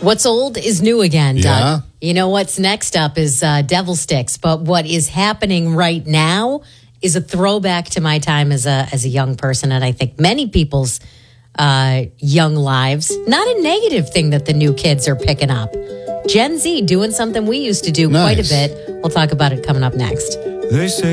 What's old is new again, Doug. Yeah. You know what's next up is Devil Sticks, but what is happening right now is a throwback to my time as a young person, and I think many people's young lives. Not a negative thing that the new kids are picking up. Gen Z doing something we used to do quite a Nice. bit. We'll talk about it coming up next. They say